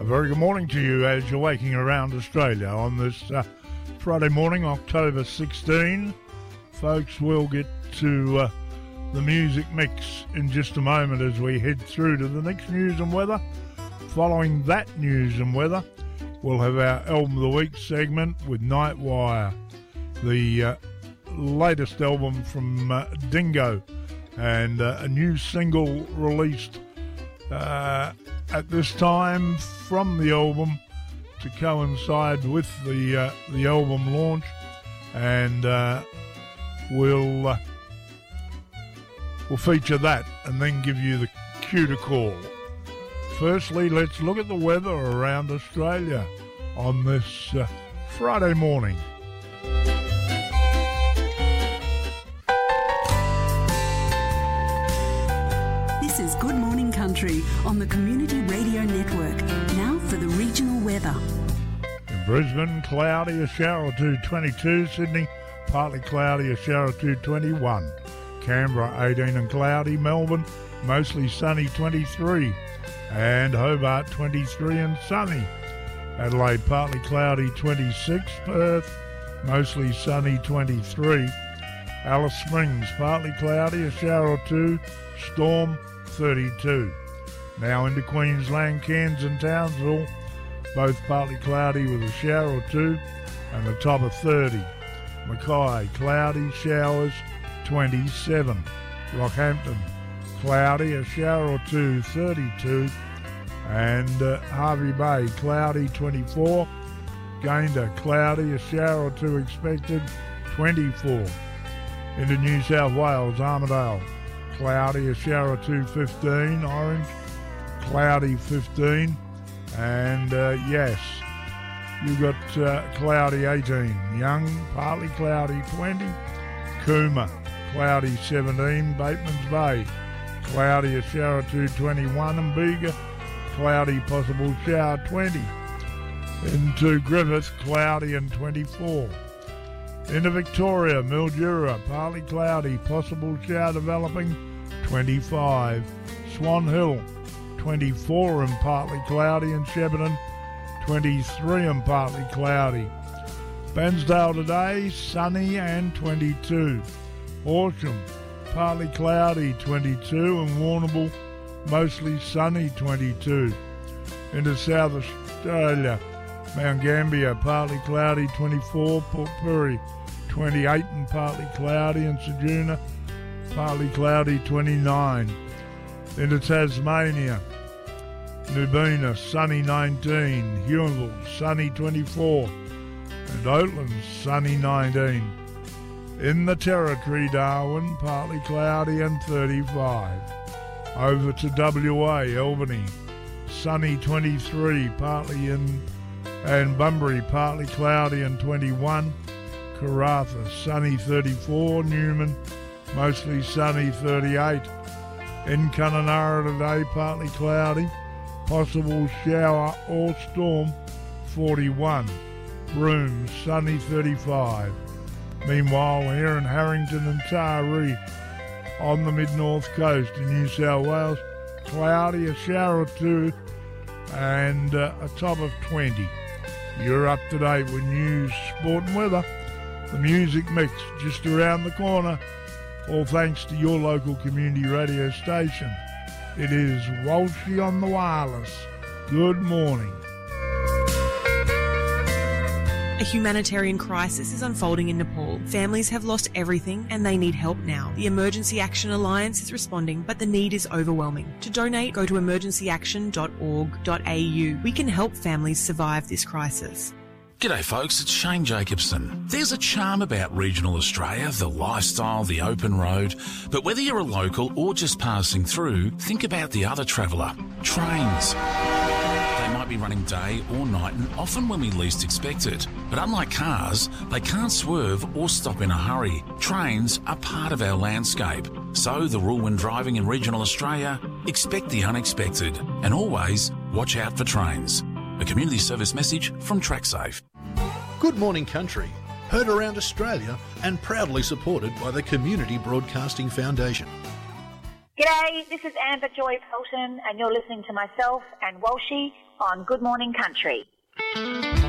very good morning to you as you're waking around Australia on this Friday morning, October 16. Folks, we'll get to the music mix in just a moment as we head through to the next news and weather. Following that news and weather, we'll have our Album of the Week segment with Nightwire, the latest album from Dingo, and a new single released at this time from the album to coincide with the album launch, and we'll feature that and then give you the cue to call. Firstly, let's look at the weather around Australia on this Friday morning. This is Good Morning Country on the Community Radio Network. Now for the regional weather. In Brisbane, cloudy, a shower or two, 22. Sydney, partly cloudy, a shower or two, 21. Canberra, 18 and cloudy. Melbourne, mostly sunny, 23. And Hobart, 23 and sunny. Adelaide, partly cloudy, 26. Perth, mostly sunny, 23. Alice Springs, partly cloudy, a shower or two. Storm, 32. Now into Queensland, Cairns and Townsville, both partly cloudy with a shower or two, and the top of 30. Mackay, cloudy, showers, 27. Rockhampton, cloudy, a shower or two, 32. And Hervey Bay, cloudy, 24. Gayndah, cloudy, a shower or two expected, 24. Into New South Wales, Armidale, cloudy, a shower or two, 15. Orange, cloudy, 15. And yes, you've got cloudy, 18. Young, partly cloudy, 20. Cooma, cloudy, 17. Batemans Bay, cloudy, a shower or two, 21. And Bega, cloudy, possible shower, 20. Into Griffith, cloudy and 24. Into Victoria, Mildura, partly cloudy, possible shower developing, 25. Swan Hill, 24 and partly cloudy, and Shepparton, 23 and partly cloudy. Bairnsdale today, sunny and 22. Horsham, partly cloudy, 22, and Warrnambool, mostly sunny, 22. Into South Australia, Mount Gambier, partly cloudy, 24. Port Pirie, 28 and partly cloudy, and Ceduna, partly cloudy, 29. Into Tasmania, Nubina, sunny, 19. Huonville, sunny, 24. And Oatlands, sunny, 19. In the Territory, Darwin, partly cloudy and 35. Over to WA, Albany, sunny, 23, partly in, and Bunbury, partly cloudy and 21. Karratha, sunny, 34. Newman, mostly sunny, 38. In Kununurra today, partly cloudy, possible shower or storm, 41. Broome, sunny, 35. Meanwhile, here in Harrington and Taree, on the mid-north coast in New South Wales, cloudy, a shower or two, and a top of 20. You're up to date with news, sport and weather. The music mix just around the corner, all thanks to your local community radio station. It is Walshy on the wireless. Good morning. A humanitarian crisis is unfolding in Nepal. Families have lost everything and they need help now. The Emergency Action Alliance is responding, but the need is overwhelming. To donate, go to emergencyaction.org.au. We can help families survive this crisis. G'day folks, it's Shane Jacobson. There's a charm about regional Australia, the lifestyle, the open road. But whether you're a local or just passing through, think about the other traveller, trains. They might be running day or night and often when we least expect it. But unlike cars, they can't swerve or stop in a hurry. Trains are part of our landscape. So the rule when driving in regional Australia, expect the unexpected and always watch out for trains. A community service message from TrackSafe. Good Morning Country, heard around Australia and proudly supported by the Community Broadcasting Foundation. G'day, this is Amber Joy Pelton, and you're listening to myself and Walshy on Good Morning Country.